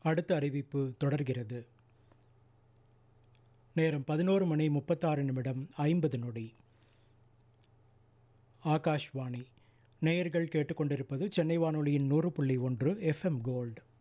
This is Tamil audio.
அடுத்த அறிவிப்பு தொடர்கிறது. நேரம் 11:36:50. ஆகாஷ்வாணி. நேயர்கள் கேட்டுக்கொண்டிருப்பது சென்னை வானொலியின் 100.1 FM கோல்டு.